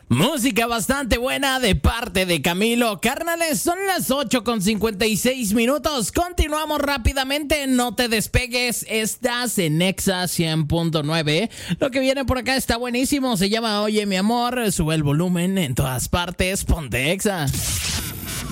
Música bastante buena de parte de Camilo. Carnales, son las 8:56. Continuamos rápidamente, no te despegues. Estás en Exa 100.9. Lo que viene por acá está buenísimo. Se llama Oye mi amor. Sube el volumen en todas partes. Ponte Exa.